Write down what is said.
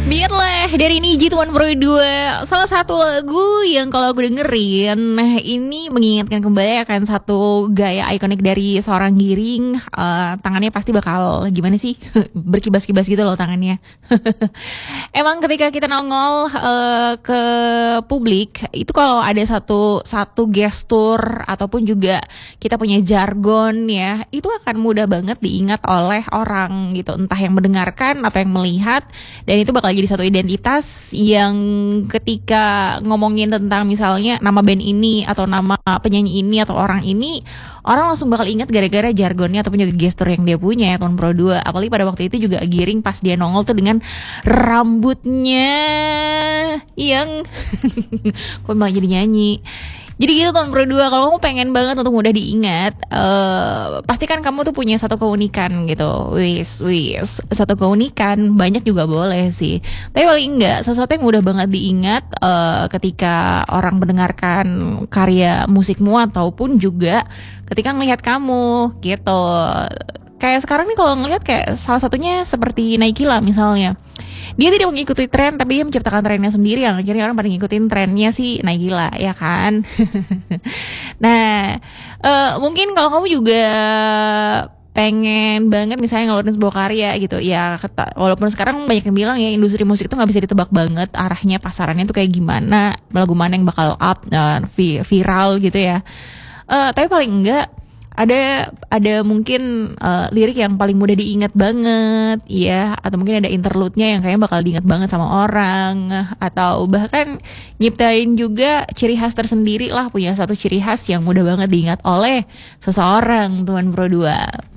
Biarlah dari Niji Tuan Pro 2. Salah satu lagu yang kalau aku dengerin ini mengingatkan kembali akan satu gaya ikonik dari seorang Giring. Tangannya pasti bakal gimana sih? Berkibas-kibas gitu loh tangannya. Emang ketika kita nongol ke publik itu kalau ada satu gestur ataupun juga kita punya jargon ya, itu akan mudah banget diingat oleh orang gitu, entah yang mendengarkan atau yang melihat, dan itu bakal jadi satu identitas yang ketika ngomongin tentang misalnya nama band ini atau nama penyanyi ini atau orang ini, orang langsung bakal ingat gara-gara jargonnya ataupun juga gestur yang dia punya ya, Tuan Pro 2. Apalagi pada waktu itu juga Giring pas dia nongol tuh dengan rambutnya yang kok malah jadi nyanyi. Jadi gitu Tuan Pro 2, kalau kamu pengen banget untuk mudah diingat, pastikan kamu tuh punya satu keunikan gitu. Wis, satu keunikan, banyak juga boleh sih. Tapi paling enggak, sesuatu yang mudah banget diingat ketika orang mendengarkan karya musikmu ataupun juga ketika ngelihat kamu gitu. Kayak sekarang nih kalau ngelihat kayak salah satunya seperti Naikila misalnya. Dia tidak mengikuti tren, tapi dia menciptakan trennya sendiri, yang akhirnya orang pada ngikutin trennya si Naikila, ya kan? Nah, mungkin kalau kamu juga pengen banget misalnya ngeluarin sebuah karya gitu ya, walaupun sekarang banyak yang bilang ya industri musik itu nggak bisa ditebak banget arahnya, pasarannya tuh kayak gimana, lagu mana yang bakal up, viral gitu ya. Tapi paling enggak ada mungkin lirik yang paling mudah diingat banget ya, atau mungkin ada interlude-nya yang kayaknya bakal diingat banget sama orang, atau bahkan nyiptain juga ciri khas tersendiri lah, punya satu ciri khas yang mudah banget diingat oleh seseorang, Tuan Pro 2.